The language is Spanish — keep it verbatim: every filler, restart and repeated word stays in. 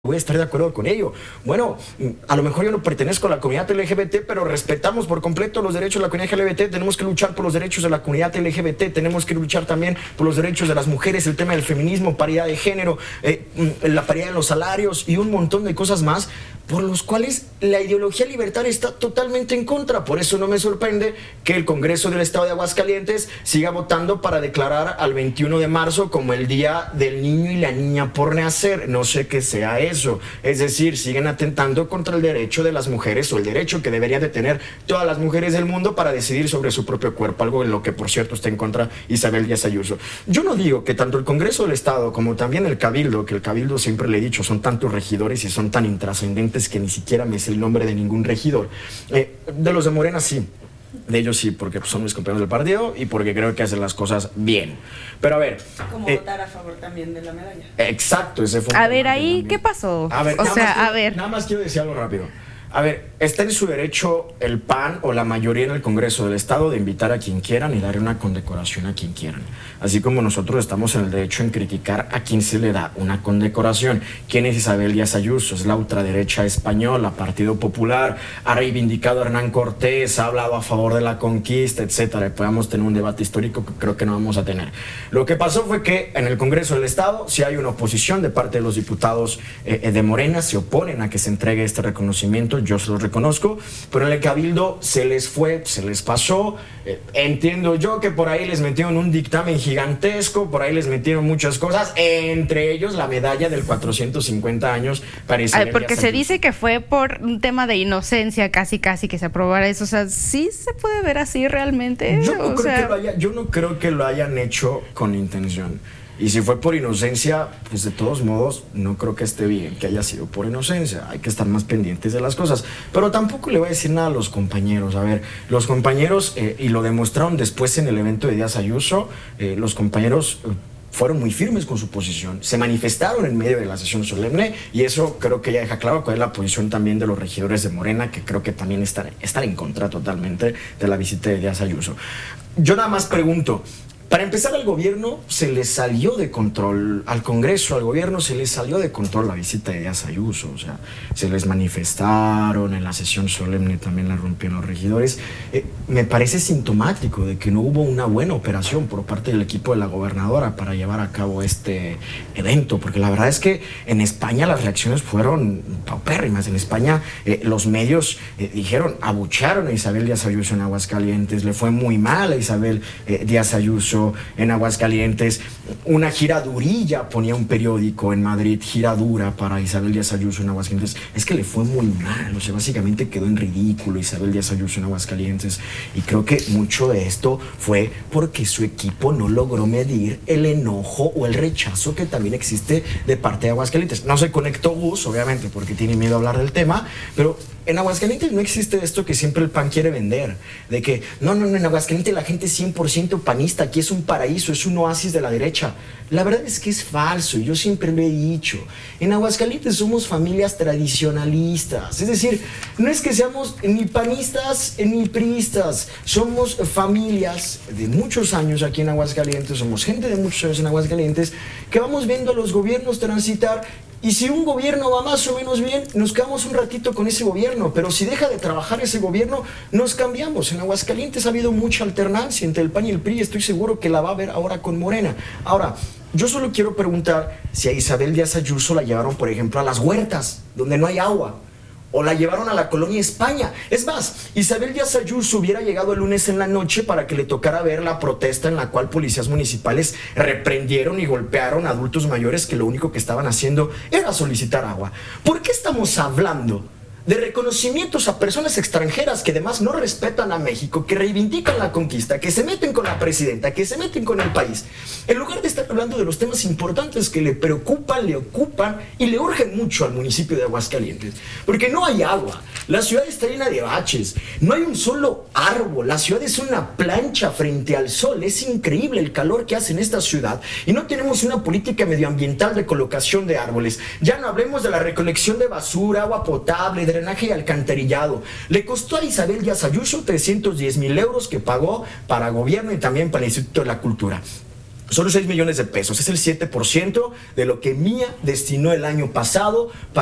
voy a estar de acuerdo con ello. Bueno, a lo mejor yo no pertenezco a la comunidad L G B T, pero respetamos por completo los derechos de la comunidad L G B T. Tenemos que luchar por los derechos de la comunidad L G B T, tenemos que luchar también por los derechos de las mujeres, el tema del feminismo, paridad de género, eh, la paridad en los salarios y un montón de cosas más por los cuales la ideología libertaria está totalmente en contra. Por eso no me sorprende que el Congreso del Estado de Aguascalientes siga votando para declarar al veintiuno de marzo como el Día del Niño y la Niña por Nacer. No sé qué sea eso. Es decir, siguen atentando contra el derecho de las mujeres o el derecho que deberían de tener todas las mujeres del mundo para decidir sobre su propio cuerpo, algo en lo que, por cierto, está en contra Isabel Díaz Ayuso. Yo no digo que tanto el Congreso del Estado como también el Cabildo, que el Cabildo siempre le he dicho, son tantos regidores y son tan intrascendentes que ni siquiera me sé el nombre de ningún regidor. Eh, de los de Morena sí, de ellos sí, porque pues, son mis compañeros del partido y porque creo que hacen las cosas bien. Pero a ver... Como eh, votar a favor también de la medalla. Exacto, ese fue... A ver, ahí, también. ¿Qué pasó? A ver, o sea, quiero, a ver... Nada más quiero decir algo rápido. A ver, está en su derecho el P A N o la mayoría en el Congreso del Estado de invitar a quien quieran y darle una condecoración a quien quieran. Así como nosotros estamos en el derecho en criticar a quien se le da una condecoración. ¿Quién es Isabel Díaz Ayuso? Es la ultraderecha española, Partido Popular, ha reivindicado a Hernán Cortés, ha hablado a favor de la conquista, etcétera. Podemos tener un debate histórico que creo que no vamos a tener. Lo que pasó fue que en el Congreso del Estado, si hay una oposición de parte de los diputados eh, de Morena, se oponen a que se entregue este reconocimiento. Yo se los reconozco, pero en el Cabildo se les fue, se les pasó. Eh, entiendo yo que por ahí les metieron un dictamen gigantesco, por ahí les metieron muchas cosas, entre ellos la medalla del cuatrocientos cincuenta años para Isabel Díaz Ayuso. Porque se dice que fue por un tema de inocencia, casi casi que se aprobara eso. O sea, ¿sí se puede ver así realmente? Yo no, o creo, sea... que lo haya, yo no creo que lo hayan hecho con intención. Y si fue por inocencia, pues de todos modos, no creo que esté bien que haya sido por inocencia. Hay que estar más pendientes de las cosas. Pero tampoco le voy a decir nada a los compañeros. A ver, los compañeros, eh, y lo demostraron después en el evento de Díaz Ayuso, eh, los compañeros... Eh, fueron muy firmes con su posición, se manifestaron en medio de la sesión solemne y eso creo que ya deja claro cuál es la posición también de los regidores de Morena, que creo que también están, están en contra totalmente de la visita de Díaz Ayuso. Yo nada más pregunto, para empezar, al gobierno se le salió de control, al Congreso, al gobierno se le salió de control la visita de Díaz Ayuso, o sea, se les manifestaron, en la sesión solemne también la rompieron los regidores. Eh, me parece sintomático de que no hubo una buena operación por parte del equipo de la gobernadora para llevar a cabo este evento, porque la verdad es que en España las reacciones fueron paupérrimas. En España eh, los medios eh, dijeron, abuchearon a Isabel Díaz Ayuso en Aguascalientes, le fue muy mal a Isabel eh, Díaz Ayuso en Aguascalientes. Una gira durilla, ponía un periódico en Madrid, gira dura para Isabel Díaz Ayuso en Aguascalientes. Es que le fue muy mal, o sea, básicamente quedó en ridículo Isabel Díaz Ayuso en Aguascalientes, y creo que mucho de esto fue porque su equipo no logró medir el enojo o el rechazo que también existe de parte de Aguascalientes. No se conectó Gus, obviamente, porque tiene miedo a hablar del tema, pero en Aguascalientes no existe esto que siempre el P A N quiere vender, de que no, no, no, en Aguascalientes la gente es cien por ciento panista, aquí es un paraíso, es un oasis de la derecha. La verdad es que es falso, yo siempre lo he dicho. En Aguascalientes somos familias tradicionalistas, es decir, no es que seamos ni panistas ni priistas, somos familias de muchos años aquí en Aguascalientes, somos gente de muchos años en Aguascalientes, que vamos viendo a los gobiernos transitar. Y si un gobierno va más o menos bien, nos quedamos un ratito con ese gobierno, pero si deja de trabajar ese gobierno, nos cambiamos. En Aguascalientes ha habido mucha alternancia entre el P A N y el P R I, estoy seguro que la va a haber ahora con Morena. Ahora, yo solo quiero preguntar si a Isabel Díaz Ayuso la llevaron, por ejemplo, a las huertas, donde no hay agua, o la llevaron a la colonia España. Es más, Isabel Díaz Ayuso hubiera llegado el lunes en la noche para que le tocara ver la protesta en la cual policías municipales reprendieron y golpearon a adultos mayores que lo único que estaban haciendo era solicitar agua. ¿Por qué estamos hablando de reconocimientos a personas extranjeras que además no respetan a México, que reivindican la conquista, que se meten con la presidenta, que se meten con el país, en lugar de estar hablando de los temas importantes que le preocupan, le ocupan y le urgen mucho al municipio de Aguascalientes? Porque no hay agua, la ciudad está llena de baches, no hay un solo árbol, la ciudad es una plancha frente al sol, es increíble el calor que hace en esta ciudad y no tenemos una política medioambiental de colocación de árboles. Ya no hablemos de la recolección de basura, agua potable, drenaje y alcantarillado. Le costó a Isabel Díaz Ayuso trescientos diez mil euros que pagó para gobierno y también para el Instituto de la Cultura. Solo seis millones de pesos. Es el siete por ciento de lo que Mía destinó el año pasado para